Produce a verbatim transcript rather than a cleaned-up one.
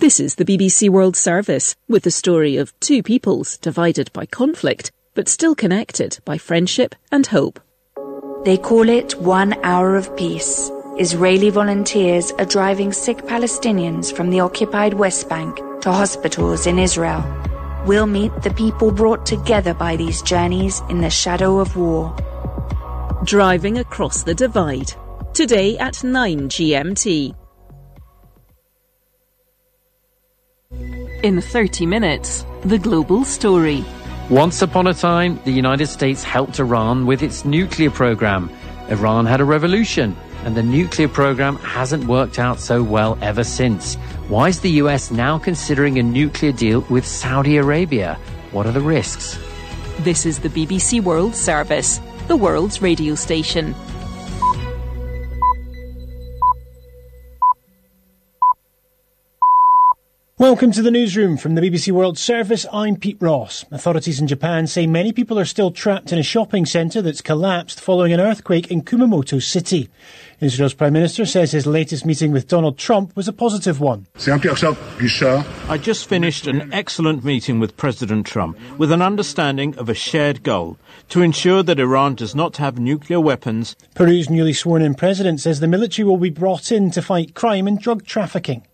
This is the B B C World Service, with the story of two peoples divided by conflict, but still connected by friendship and hope. They call it One Hour of Peace. Israeli volunteers are driving sick Palestinians from the occupied West Bank to hospitals in Israel. We'll meet the people brought together by these journeys in the shadow of war. Driving across the divide. Today at nine G M T. In thirty minutes, the global story. Once upon a time, the United States helped Iran with its nuclear program. Iran had a revolution, and the nuclear program hasn't worked out so well ever since. Why is the U S now considering a nuclear deal with Saudi Arabia? What are the risks? This is the B B C World Service, the world's radio station. Welcome to the newsroom from the B B C World Service. I'm Pete Ross. Authorities in Japan say many people are still trapped in a shopping centre that's collapsed following an earthquake in Kumamoto City. Israel's Prime Minister says his latest meeting with Donald Trump was a positive one. I just finished an excellent meeting with President Trump with an understanding of a shared goal to ensure that Iran does not have nuclear weapons. Peru's newly sworn-in president says the military will be brought in to fight crime and drug trafficking.